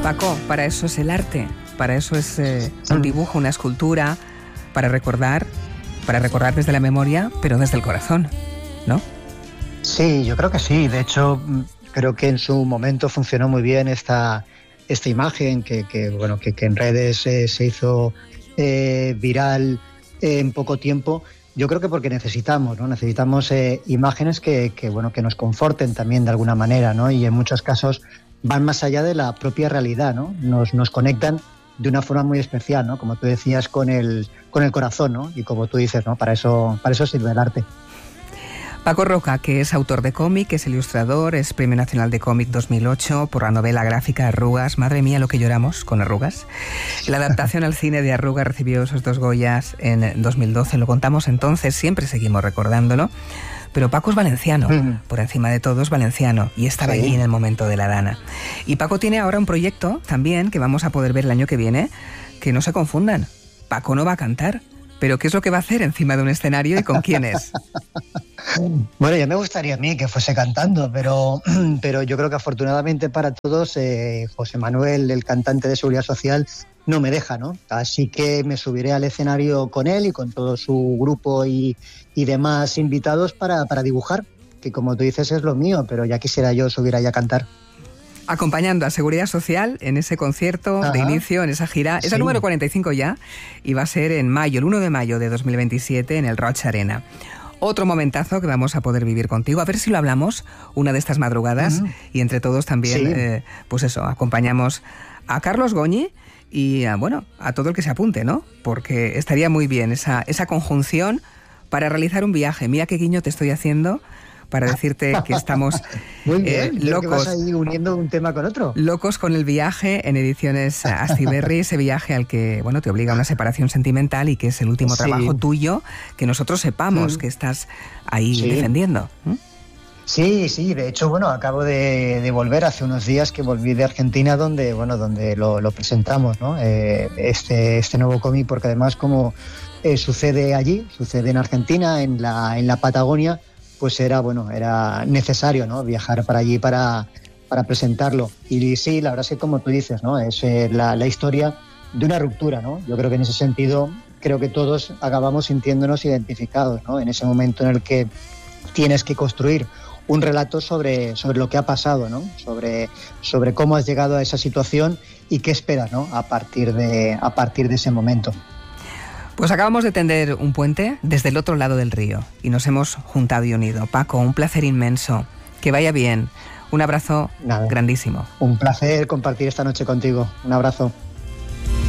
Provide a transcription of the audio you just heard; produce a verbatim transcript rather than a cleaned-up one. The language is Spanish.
Paco, para eso es el arte, para eso es eh, un dibujo, una escultura, para recordar, para recordar desde la memoria, pero desde el corazón, ¿no? Sí, yo creo que sí. De hecho, creo que en su momento funcionó muy bien esta, esta imagen que, que, bueno, que, que en redes eh, se hizo eh, viral eh, en poco tiempo. Yo creo que porque necesitamos, ¿no? Necesitamos eh, imágenes que, que, bueno, que nos conforten también de alguna manera, ¿no? Y en muchos casos van más allá de la propia realidad, ¿no? Nos, nos conectan de una forma muy especial, ¿no? Como tú decías, con el, con el corazón, ¿no? Y como tú dices, ¿no? Para eso, para eso sirve el arte. Paco Roca, que es autor de cómic, es ilustrador, es Premio Nacional de Cómic dos mil ocho por la novela gráfica Arrugas. Madre mía, lo que lloramos con Arrugas. La adaptación al cine de Arrugas recibió esos dos Goyas en dos mil doce. Lo contamos entonces, siempre seguimos recordándolo. Pero Paco es valenciano, uh-huh. por encima de todo es valenciano, y estaba sí. allí en el momento de la Dana. Y Paco tiene ahora un proyecto también que vamos a poder ver el año que viene, que no se confundan. Paco no va a cantar, pero ¿qué es lo que va a hacer encima de un escenario y con quién es? Bueno, ya me gustaría a mí que fuese cantando, pero, pero yo creo que afortunadamente para todos, eh, José Manuel, el cantante de Seguridad Social, no me deja, ¿no? Así que me subiré al escenario con él y con todo su grupo y, y demás invitados para, para dibujar, que como tú dices es lo mío, pero ya quisiera yo subir ahí a cantar. Acompañando a Seguridad Social en ese concierto Ajá. de inicio, en esa gira. Es sí. el número cuarenta y cinco ya, y va a ser en mayo, el uno de mayo de dos mil veintisiete, en el Roig Arena. Otro momentazo que vamos a poder vivir contigo, a ver si lo hablamos una de estas madrugadas, uh-huh. y entre todos también, sí. eh, pues eso, acompañamos a Carlos Goñi y a, bueno, a todo el que se apunte, ¿no? Porque estaría muy bien esa, esa conjunción para realizar un viaje. Mira qué guiño te estoy haciendo para decirte que estamos muy bien, eh, locos. Que vas ahí uniendo un tema con otro. Locos con el viaje en Ediciones Astiberri, ese viaje al que, bueno, te obliga a una separación sentimental y que es el último sí. trabajo tuyo, que nosotros sepamos mm. que estás ahí sí. defendiendo. ¿Mm? Sí, sí, de hecho, bueno, acabo de, de volver hace unos días que volví de Argentina donde, bueno, donde lo, lo presentamos, ¿no? Eh, este, este nuevo cómic, porque además como eh, sucede allí, sucede en Argentina, en la, en la Patagonia, pues era, bueno, era necesario, ¿no? Viajar para allí para, para presentarlo. Y sí, la verdad es que como tú dices, ¿no? Es eh, la, la historia de una ruptura, ¿no? Yo creo que en ese sentido, creo que todos acabamos sintiéndonos identificados, ¿no? En ese momento en el que tienes que construir un relato sobre, sobre lo que ha pasado, ¿no? Sobre, sobre cómo has llegado a esa situación y qué esperas, ¿no? A partir de, a partir de ese momento. Pues acabamos de tender un puente desde el otro lado del río y nos hemos juntado y unido. Paco, un placer inmenso. Que vaya bien. Un abrazo Nada. grandísimo. Un placer compartir esta noche contigo. Un abrazo.